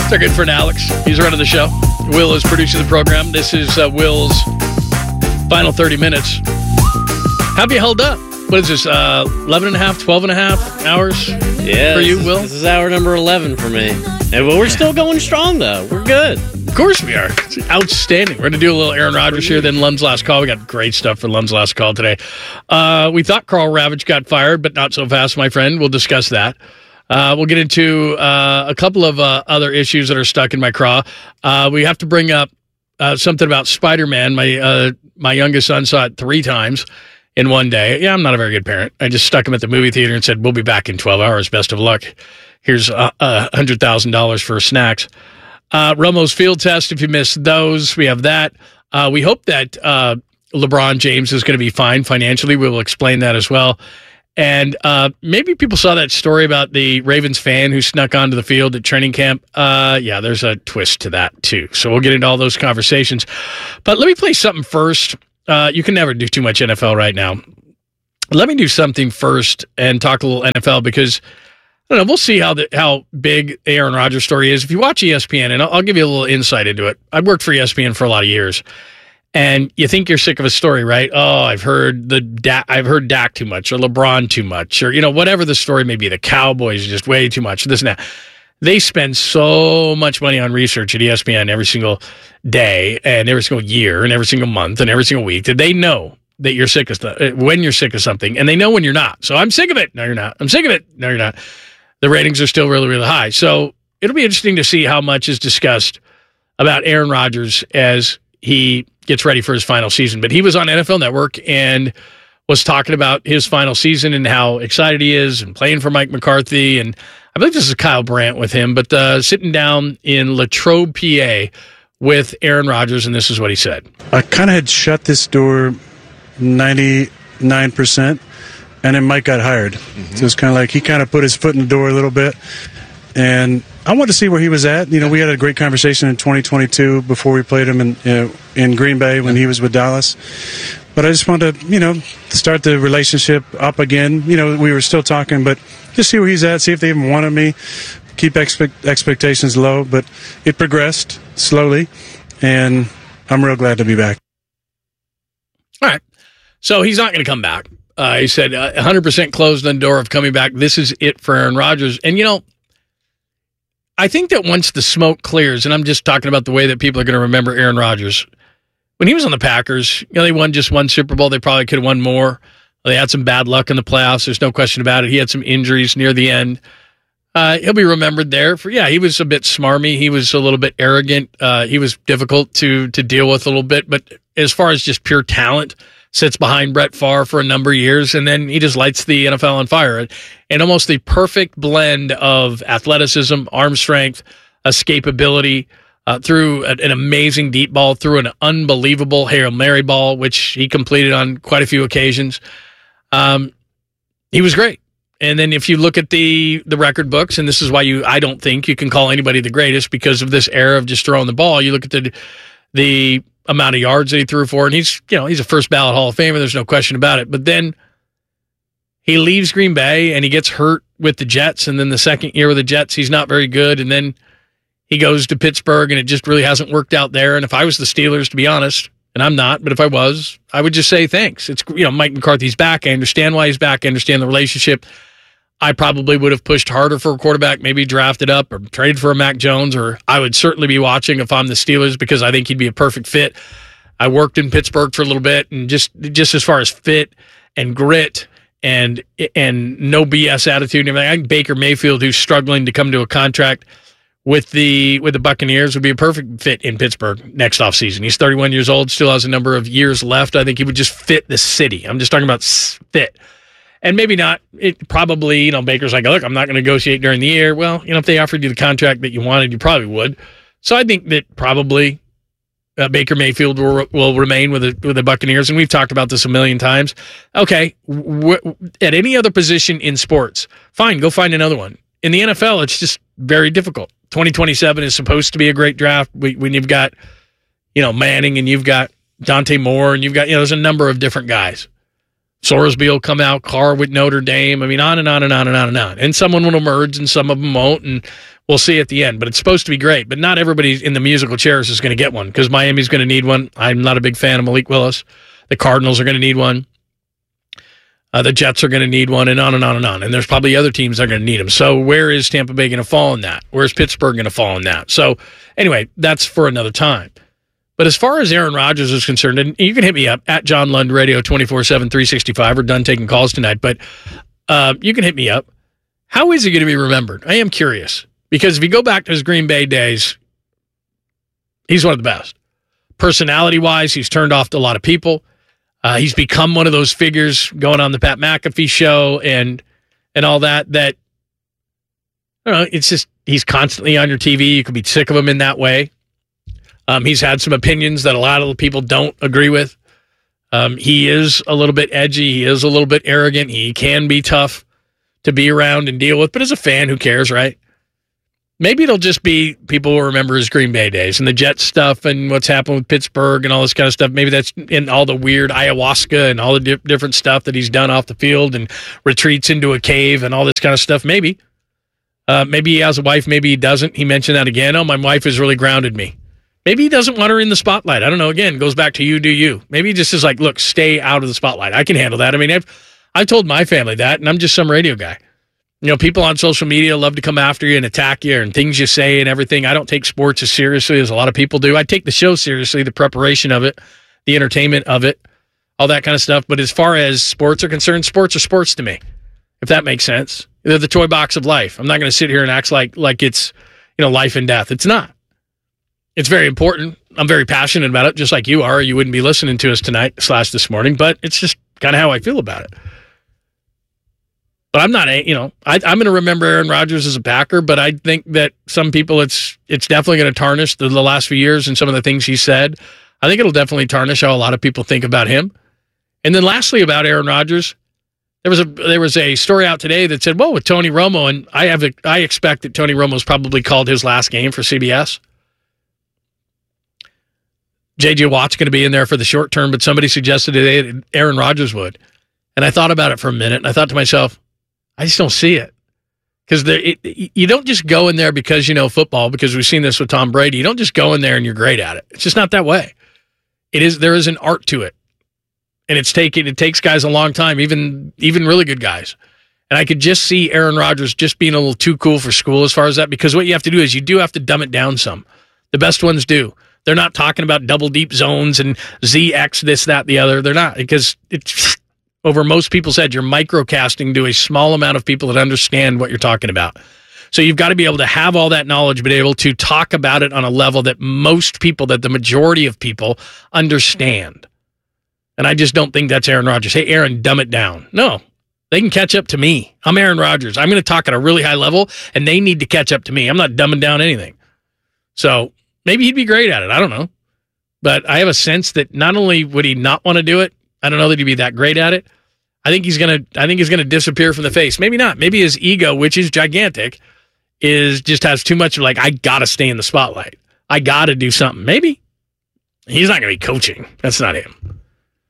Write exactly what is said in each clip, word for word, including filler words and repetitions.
It's our good friend Alex. He's running the show. Will is producing the program. This is uh, Will's final thirty minutes. How have you held up? What is this, uh, eleven and a half, twelve and a half hours yeah, for you, this, Will? This is hour number eleven for me. And, but we're still going strong, though. We're good. Of course we are. It's outstanding. We're going to do a little Aaron Rodgers here, then Lund's last call. We got great stuff for Lund's last call today. Uh, we thought Carl Ravage got fired, but not so fast, my friend. We'll discuss that. Uh, we'll get into uh, a couple of uh, other issues that are stuck in my craw. Uh, we have to bring up uh, something about Spider-Man. My uh, my youngest son saw it three times in one day. Yeah, I'm not a very good parent. I just stuck him at the movie theater and said, we'll be back in twelve hours. Best of luck. Here's uh, uh, one hundred thousand dollars for snacks. Uh, Romo's field test, if you missed those, we have that. Uh, we hope that uh, LeBron James is going to be fine financially. We will explain that as well. And uh, maybe people saw that story about the Ravens fan who snuck onto the field at training camp. Uh, yeah, there's a twist to that, too. So we'll get into all those conversations. But let me play something first. Uh, you can never do too much N F L right now. Let me do something first and talk a little N F L because, I don't know, we'll see how the, how big the Aaron Rodgers story is. If you watch E S P N, and I'll, I'll give you a little insight into it. I've worked for E S P N for a lot of years. And you think you're sick of a story, right? Oh, I've heard the da- I've heard Dak too much, or LeBron too much, or you know whatever the story may be. The Cowboys just way too much. This and that. They spend so much money on research at E S P N every single day, and every single year, and every single month, and every single week that they know that you're sick of st- when you're sick of something, and they know when you're not. So I'm sick of it. No, you're not. I'm sick of it. No, you're not. The ratings are still really, really high. So it'll be interesting to see how much is discussed about Aaron Rodgers as he gets ready for his final season. But he was on N F L Network and was talking about his final season and how excited he is and playing for Mike McCarthy. And I believe this is Kyle Brandt with him, but uh, sitting down in Latrobe, P A with Aaron Rodgers, and this is what he said. I kind of had shut this door ninety-nine percent, and then Mike got hired. Mm-hmm. So it's kind of like he kind of put his foot in the door a little bit. And I wanted to see where he was at. You know, we had a great conversation in twenty twenty-two before we played him in uh, in Green Bay when he was with Dallas. But I just wanted to, you know, start the relationship up again. You know, we were still talking, but just see where he's at, see if they even wanted me, keep expect- expectations low. But it progressed slowly, and I'm real glad to be back. All right. So he's not going to come back. Uh, he said uh, one hundred percent closed on the door of coming back. This is it for Aaron Rodgers. And, you know, I think that once the smoke clears, and I'm just talking about the way that people are going to remember Aaron Rodgers, when he was on the Packers, you know, they won just one Super Bowl. They probably could have won more. They had some bad luck in the playoffs. There's no question about it. He had some injuries near the end. Uh, he'll be remembered there for, yeah, he was a bit smarmy. He was a little bit arrogant. Uh, he was difficult to to deal with a little bit. But as far as just pure talent, sits behind Brett Favre for a number of years, and then he just lights the N F L on fire. And almost the perfect blend of athleticism, arm strength, escapability, uh, through an, an amazing deep ball, through an unbelievable Hail Mary ball, which he completed on quite a few occasions. Um, he was great. And then if you look at the the record books, and this is why you I don't think you can call anybody the greatest because of this era of just throwing the ball. You look at the the amount of yards that he threw for, and he's, you know, he's a first ballot Hall of Famer. There's no question about it. But then he leaves Green Bay and he gets hurt with the Jets. And then the second year with the Jets, he's not very good. And then he goes to Pittsburgh and it just really hasn't worked out there. And if I was the Steelers, to be honest, and I'm not, but if I was, I would just say thanks. It's, you know, Mike McCarthy's back. I understand why he's back. I understand the relationship. I probably would have pushed harder for a quarterback, maybe drafted up or traded for a Mac Jones, or I would certainly be watching if I'm the Steelers because I think he'd be a perfect fit. I worked in Pittsburgh for a little bit, and just just as far as fit and grit and and no B S attitude and everything, I think Baker Mayfield, who's struggling to come to a contract with the with the Buccaneers, would be a perfect fit in Pittsburgh next offseason. He's thirty-one years old, still has a number of years left. I think he would just fit the city. I'm just talking about fit. And maybe not, it probably, you know, Baker's like, look, I'm not going to negotiate during the year. Well, you know, if they offered you the contract that you wanted, you probably would. So I think that probably uh, Baker Mayfield will, will remain with the, with the Buccaneers. And we've talked about this a million times. Okay, w- at any other position in sports, fine, go find another one. In the N F L, it's just very difficult. twenty twenty-seven is supposed to be a great draft when you've got, you know, Manning and you've got Dante Moore and you've got, you know, there's a number of different guys. Sorsby will come out, Carr with Notre Dame. I mean, on and on and on and on and on. And someone will emerge and some of them won't, and we'll see at the end. But it's supposed to be great. But not everybody in the musical chairs is going to get one because Miami's going to need one. I'm not a big fan of Malik Willis. The Cardinals are going to need one. Uh, the Jets are going to need one, and on and on and on. And there's probably other teams that are going to need them. So where is Tampa Bay going to fall in that? Where's Pittsburgh going to fall in that? So anyway, that's for another time. But as far as Aaron Rodgers is concerned, and you can hit me up at John Lund Radio twenty-four seven, three sixty-five. We're done taking calls tonight, but uh, you can hit me up. How is he going to be remembered? I am curious. Because if you go back to his Green Bay days, he's one of the best. Personality-wise, he's turned off to a lot of people. Uh, he's become one of those figures going on the Pat McAfee show and and all that, that, I don't know, it's just, he's constantly on your T V. You could be sick of him in that way. Um, he's had some opinions that a lot of the people don't agree with. Um, he is a little bit edgy. He is a little bit arrogant. He can be tough to be around and deal with, but as a fan, who cares, right? Maybe it'll just be people will remember his Green Bay days and the Jets stuff and what's happened with Pittsburgh and all this kind of stuff. Maybe that's in all the weird ayahuasca and all the di- different stuff that he's done off the field and retreats into a cave and all this kind of stuff. Maybe. Uh, maybe he has a wife. Maybe he doesn't. He mentioned that again. Oh, my wife has really grounded me. Maybe he doesn't want her in the spotlight. I don't know. Again, goes back to you do you. Maybe he just is like, look, stay out of the spotlight. I can handle that. I mean, I've, I've told my family that, and I'm just some radio guy. You know, people on social media love to come after you and attack you and things you say and everything. I don't take sports as seriously as a lot of people do. I take the show seriously, the preparation of it, the entertainment of it, all that kind of stuff. But as far as sports are concerned, sports are sports to me, if that makes sense. They're the toy box of life. I'm not going to sit here and act like like it's, you know, life and death. It's not. It's very important. I'm very passionate about it, just like you are. You wouldn't be listening to us tonight slash this morning, but it's just kind of how I feel about it. But I'm not, a, you know, I, I'm going to remember Aaron Rodgers as a Packer, but I think that some people, it's it's definitely going to tarnish the, the last few years and some of the things he said. I think it'll definitely tarnish how a lot of people think about him. And then lastly, about Aaron Rodgers, there was a there was a story out today that said, well, with Tony Romo, and I have a, I expect that Tony Romo's probably called his last game for C B S. J J Watt's going to be in there for the short term, but somebody suggested today that Aaron Rodgers would. And I thought about it for a minute, and I thought to myself, I just don't see it. Because you don't just go in there because you know football, because we've seen this with Tom Brady. You don't just go in there and you're great at it. It's just not that way. It is there is an art to it. And it's taking it takes guys a long time, even even really good guys. And I could just see Aaron Rodgers just being a little too cool for school as far as that, because what you have to do is you do have to dumb it down some. The best ones do. They're not talking about double deep zones and Z X, this, that, the other. They're not, because it's over most people's head. You're microcasting to a small amount of people that understand what you're talking about. So you've got to be able to have all that knowledge, but able to talk about it on a level that most people, that the majority of people understand. And I just don't think that's Aaron Rodgers. Hey, Aaron, dumb it down. No, they can catch up to me. I'm Aaron Rodgers. I'm going to talk at a really high level, and they need to catch up to me. I'm not dumbing down anything. So maybe he'd be great at it. I don't know. But I have a sense that not only would he not want to do it, I don't know that he'd be that great at it. I think he's gonna. I think he's gonna disappear from the face. Maybe not. Maybe his ego, which is gigantic, is just has too much of like, I gotta stay in the spotlight. I gotta do something. Maybe he's not gonna be coaching. That's not him.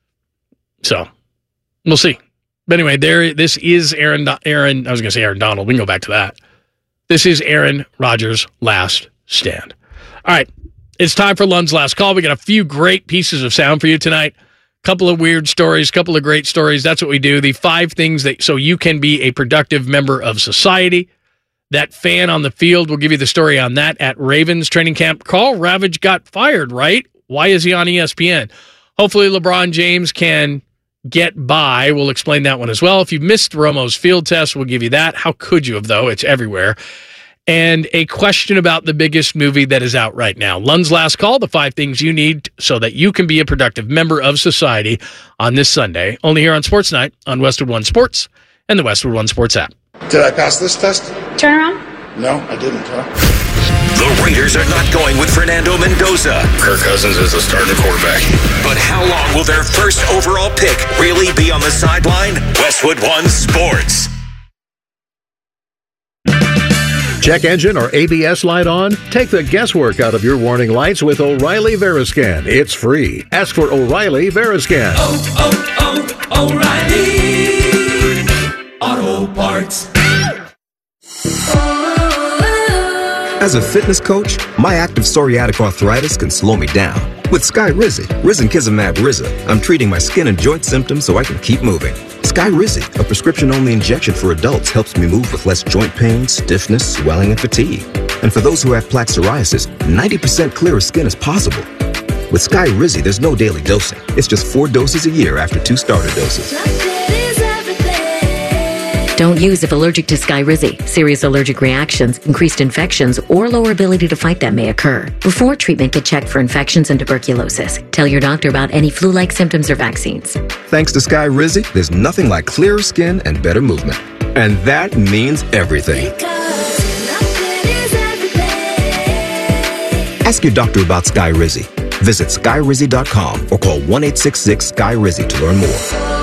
So we'll see. But anyway, there. This is Aaron. Aaron. I was gonna say Aaron Donald. We can go back to that. This is Aaron Rodgers' last stand. All right, it's time for Lund's last call. We got a few great pieces of sound for you tonight. Couple of weird stories, couple of great stories. That's what we do. The five things that so you can be a productive member of society. That fan on the field, we'll give you the story on that at Ravens training camp. Carl Ravage got fired, right? Why is he on E S P N? Hopefully LeBron James can get by. We'll explain that one as well. If you missed Romo's field test, we'll give you that. How could you have, though? It's everywhere. And a question about the biggest movie that is out right now. Lund's last call, the five things you need so that you can be a productive member of society on this Sunday. Only here on Sports Night on Westwood One Sports and the Westwood One Sports app. Did I pass this test? Turn around. No, I didn't, huh? The Raiders are not going with Fernando Mendoza. Kirk Cousins is the starting quarterback. But how long will their first overall pick really be on the sideline? Westwood One Sports. Check engine or A B S light on? Take the guesswork out of your warning lights with O'Reilly Veriscan. It's free. Ask for O'Reilly Veriscan. Oh, oh, O'Reilly Auto Parts. As a fitness coach, my active psoriatic arthritis can slow me down. With Skyrizi, Risankizumab Riza, I'm treating my skin and joint symptoms so I can keep moving. Skyrizi, a prescription-only injection for adults, helps me move with less joint pain, stiffness, swelling, and fatigue. And for those who have plaque psoriasis, ninety percent clearer skin is possible. With Skyrizi, there's no daily dosing. It's just four doses a year after two starter doses. Don't use if allergic to Skyrizi. Serious allergic reactions, increased infections, or lower ability to fight them may occur. Before treatment, get checked for infections and tuberculosis. Tell your doctor about any flu-like symptoms or vaccines. Thanks to Skyrizi, there's nothing like clearer skin and better movement. And that means everything. Ask your doctor about Skyrizi. Visit Skyrizi dot com or call one eight six six Sky Rizi to learn more.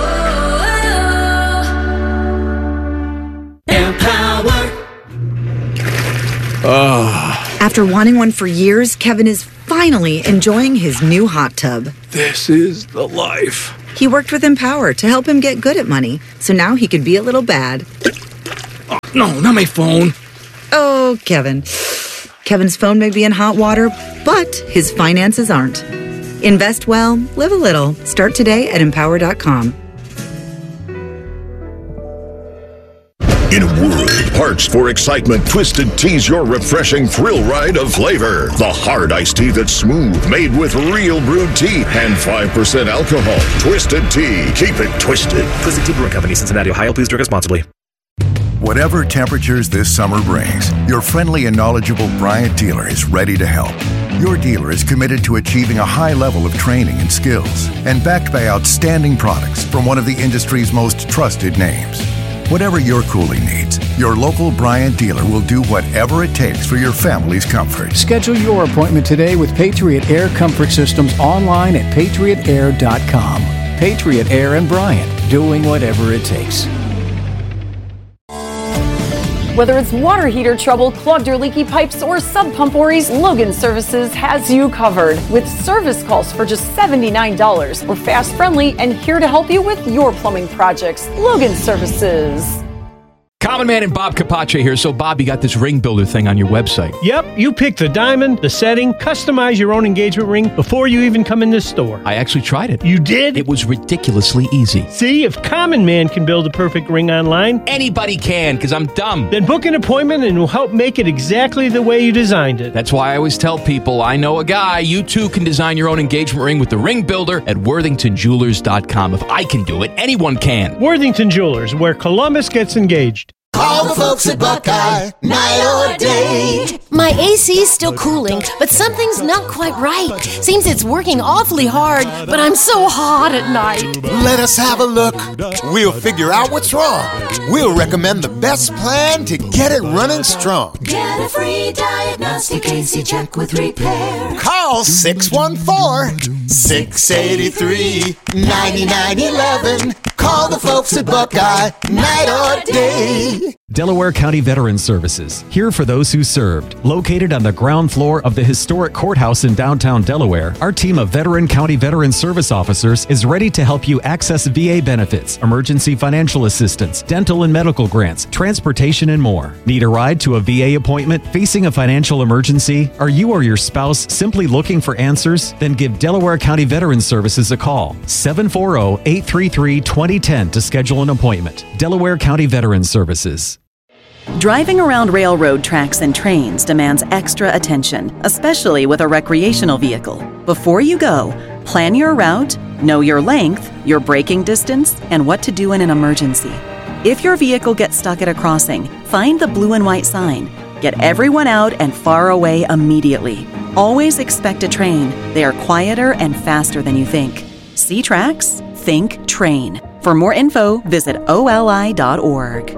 Oh. After wanting one for years, Kevin is finally enjoying his new hot tub. This is the life. He worked with Empower to help him get good at money, so now he could be a little bad. Oh, no, not my phone. Oh, Kevin. Kevin's phone may be in hot water, but his finances aren't. Invest well, live a little. Start today at empower dot com. In a world parched for excitement, Twisted Tea's your refreshing thrill ride of flavor. The hard iced tea that's smooth, made with real brewed tea and five percent alcohol. Twisted Tea. Keep it twisted. Twisted Tea Brewing Company, Cincinnati, Ohio. Please drink responsibly. Whatever temperatures this summer brings, your friendly and knowledgeable Bryant dealer is ready to help. Your dealer is committed to achieving a high level of training and skills and backed by outstanding products from one of the industry's most trusted names. Whatever your cooling needs, your local Bryant dealer will do whatever it takes for your family's comfort. Schedule your appointment today with Patriot Air Comfort Systems online at patriot air dot com. Patriot Air and Bryant, doing whatever it takes. Whether it's water heater trouble, clogged or leaky pipes, or sub pump worries, Logan Services has you covered. With service calls for just seventy-nine dollars. We're fast, friendly, and here to help you with your plumbing projects. Logan Services. Common Man and Bob Capace here. So, Bob, you got this ring builder thing on your website. Yep, you pick the diamond, the setting, customize your own engagement ring before you even come in this store. I actually tried it. You did? It was ridiculously easy. See, if Common Man can build a perfect ring online, anybody can, because I'm dumb. Then book an appointment and we'll help make it exactly the way you designed it. That's why I always tell people, I know a guy. You too can design your own engagement ring with the Ring Builder at worthington jewelers dot com. If I can do it, anyone can. Worthington Jewelers, where Columbus gets engaged. Call the folks at Buckeye, night or day. My A C's still cooling, but something's not quite right. Seems it's working awfully hard, but I'm so hot at night. Let us have a look. We'll figure out what's wrong. We'll recommend the best plan to get it running strong. Get a free diagnostic A C check with repair. Call six one four, six eight three, nine nine one one. Call the folks at Buckeye, night or day. Delaware County Veterans Services, here for those who served. Located on the ground floor of the historic courthouse in downtown Delaware, our team of veteran county veteran service officers is ready to help you access V A benefits, emergency financial assistance, dental and medical grants, transportation, and more. Need a ride to a V A appointment? Facing a financial emergency? Are you or your spouse simply looking for answers? Then give Delaware County Veterans Services a call, seven four zero, eight three three, two zero one zero to schedule an appointment. Delaware County Veterans Services. Driving around railroad tracks and trains demands extra attention, especially with a recreational vehicle. Before you go, plan your route, know your length, your braking distance, and what to do in an emergency. If your vehicle gets stuck at a crossing, find the blue and white sign. Get everyone out and far away immediately. Always expect a train. They are quieter and faster than you think. See tracks? Think train. For more info, visit O L I dot org.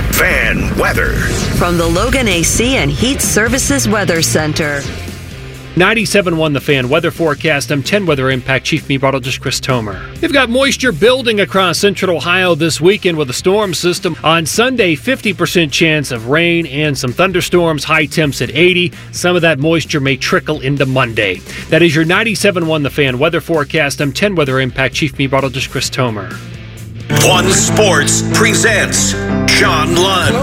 Fan weather from the Logan A C and Heat Services Weather Center. ninety-seven point one The Fan weather forecast. I'm ten Weather Impact Chief Meteorologist Chris Tomer. We've got moisture building across central Ohio this weekend with a storm system. On Sunday, fifty percent chance of rain and some thunderstorms, high temps at eighty. Some of that moisture may trickle into Monday. That is your ninety-seven point one The Fan weather forecast. I'm ten Weather Impact Chief Meteorologist Chris Tomer. One Sports presents John Lund.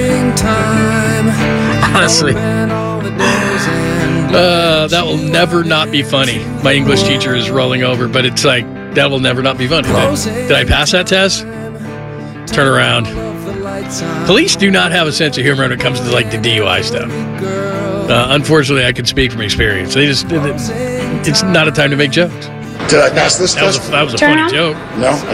Honestly, uh, that will never not be funny. My English teacher is rolling over, but it's like, that will never not be funny. Did I pass that test? Turn around. Police do not have a sense of humor when it comes to like the D U I stuff. Uh, unfortunately, I can speak from experience. They just, it's not a time to make jokes. Did I pass this that test? Was a, that was a funny on. joke. No, I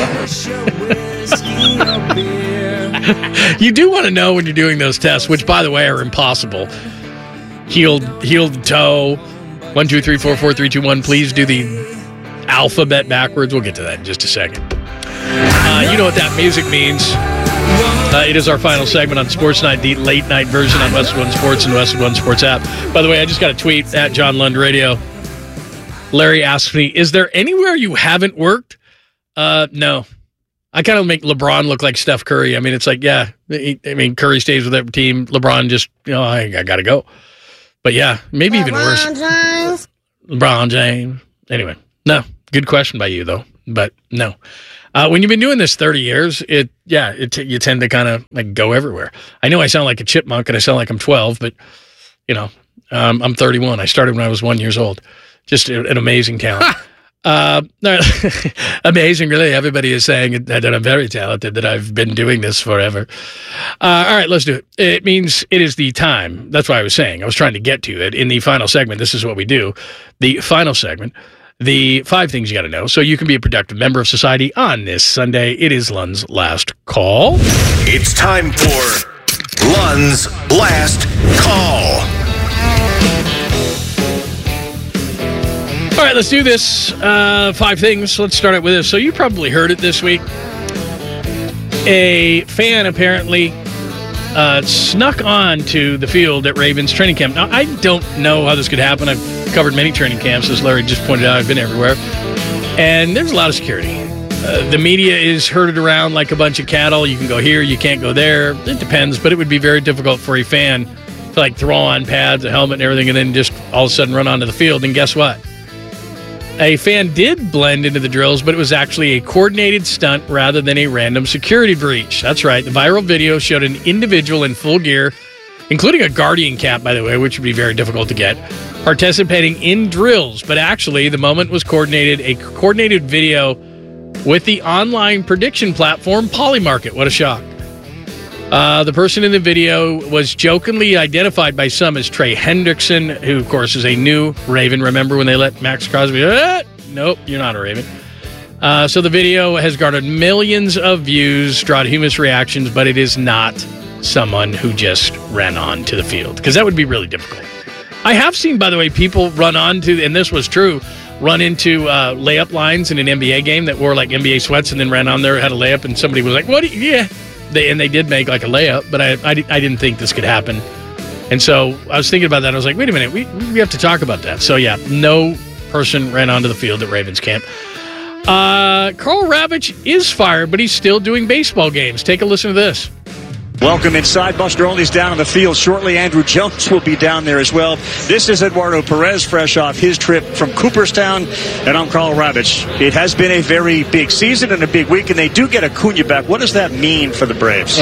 didn't. You do want to know when you're doing those tests, which, by the way, are impossible. Heeled, heeled toe, one, two, three, four, four, three, two, one. Please do the alphabet backwards. We'll get to that in just a second. Uh, you know what that music means. Uh, it is our final segment on Sports Night, the late night version on Westwood One Sports and Westwood One Sports app. By the way, I just got a tweet at John Lund Radio. Larry asked me, is there anywhere you haven't worked? Uh, no. I kind of make LeBron look like Steph Curry. I mean, it's like, yeah, he, I mean, Curry stays with that team. LeBron just, you know, I, I got to go. But yeah, maybe LeBron even worse. James. LeBron James. Anyway, no. Good question by you, though. But no. Uh, when you've been doing this thirty years, it yeah, it t- you tend to kind of like go everywhere. I know I sound like a chipmunk and I sound like I'm twelve, but, you know, um, I'm thirty-one. I started when I was one years old. Just an amazing talent. uh, amazing, really. Everybody is saying that I'm very talented, that I've been doing this forever. Uh, all right, let's do it. It means it is the time. That's what I was saying. I was trying to get to it. In the final segment, this is what we do. The final segment, the five things you got to know so you can be a productive member of society on this Sunday. It is Lund's Last Call. It's time for Lund's Last Call. All right, let's do this. Uh, five things. Let's start out with this. So you probably heard it this week. A fan apparently uh, snuck on to the field at Ravens training camp. Now, I don't know how this could happen. I've covered many training camps, as Larry just pointed out. I've been everywhere. And there's a lot of security. Uh, the media is herded around like a bunch of cattle. You can go here, you can't go there. It depends, but it would be very difficult for a fan to like throw on pads, a helmet, and everything, and then just all of a sudden run onto the field. And guess what? A fan did blend into the drills, but it was actually a coordinated stunt rather than a random security breach. That's right. The viral video showed an individual in full gear, including a Guardian cap, by the way, which would be very difficult to get, participating in drills. But actually, the moment was coordinated, a coordinated video with the online prediction platform Polymarket. What a shock. Uh, the person in the video was jokingly identified by some as Trey Hendrickson, who, of course, is a new Raven. Remember when they let Max Crosby, ah, nope, you're not a Raven. Uh, so the video has garnered millions of views, drawn humorous reactions, but it is not someone who just ran on to the field, because that would be really difficult. I have seen, by the way, people run on to, and this was true, run into uh, layup lines in an N B A game that wore like N B A sweats and then ran on there, had a layup, and somebody was like, what? Yeah. They, and they did make like a layup, but I, I, I didn't think this could happen. And so I was thinking about that. I was like, wait a minute, we, we have to talk about that. So yeah, no person ran onto the field at Ravens camp. Uh, Karl Ravech is fired, but he's still doing baseball games. Take a listen to this. Welcome inside. Buster Olney's down on the field shortly. Andrew Jones will be down there as well. This is Eduardo Perez, fresh off his trip from Cooperstown. And I'm Karl Ravech. It has been a very big season and a big week, and they do get Acuna back. What does that mean for the Braves?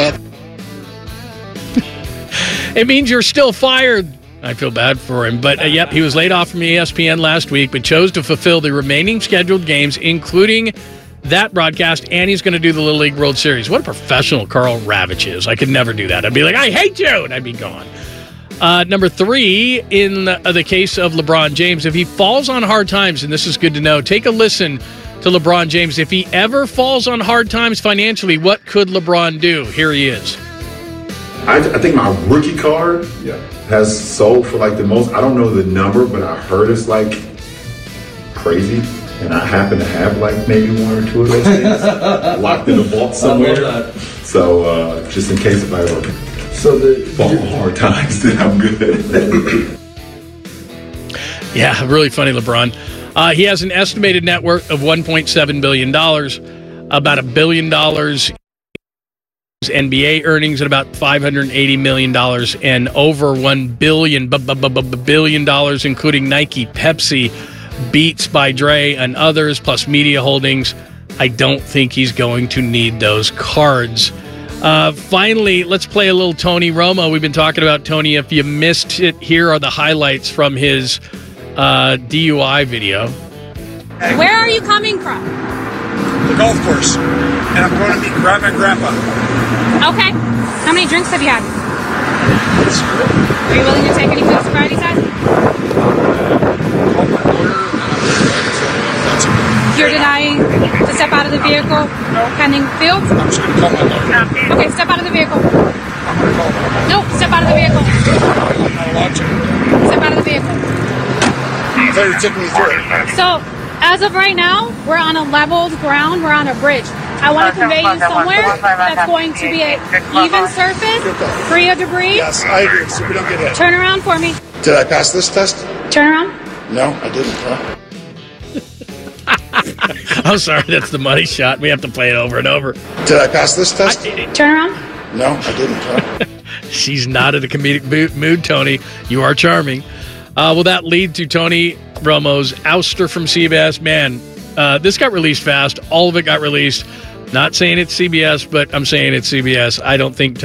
It means you're still fired. I feel bad for him. But, uh, yep, he was laid off from E S P N last week, but chose to fulfill the remaining scheduled games, including that broadcast, and he's going to do the Little League World Series. What a professional Karl Ravech is. I could never do that. I'd be like, I hate you, and I'd be gone. Uh, number three, in the, uh, the case of LeBron James, if he falls on hard times, and this is good to know, take a listen to LeBron James. If he ever falls on hard times financially, what could LeBron do? Here he is. I, I think my rookie card yeah. has sold for like the most, I don't know the number, but I heard it's like crazy. And I happen to have like maybe one or two of those things locked in a vault somewhere. So uh, just in case if I ever so the, fall on hard times, then I'm good. Yeah, really funny, LeBron. Uh, he has an estimated net worth of one point seven billion dollars, about a billion dollars N B A earnings at about five hundred eighty million dollars, and over one billion billion dollars, including Nike, Pepsi, Beats by Dre, and others, plus media holdings. I don't think he's going to need those cards. Uh, finally, let's play a little Tony Romo. We've been talking about Tony. If you missed it, here are the highlights from his uh, D U I video. Where are you coming from? The golf course. And I'm going to meet Grandma and Grandpa. Okay. How many drinks have you had? Are you willing to take any food sobriety test? You're denying to step out of the vehicle pending field? I'm just going to call my lawyer. Okay, step out of the vehicle. I'm going to call my lawyer. Nope, step out of the vehicle. I'm not allowed to. Step out of the vehicle. I thought you were taking me through it. So, as of right now, we're on a leveled ground. We're on a bridge. I want to convey you somewhere that's going to be an even surface, free of debris. Yes, I agree. So we don't get hit. Turn around for me. Did I pass this test? Turn around. No, I didn't. Huh? I'm sorry, that's the money shot. We have to play it over and over. Did I pass this test? I, turn around. No, I didn't. Huh? She's not in a comedic mood, Tony. You are charming. Uh, will that lead to Tony Romo's ouster from C B S? Man, uh, this got released fast. All of it got released. Not saying it's C B S, but I'm saying it's C B S. I don't think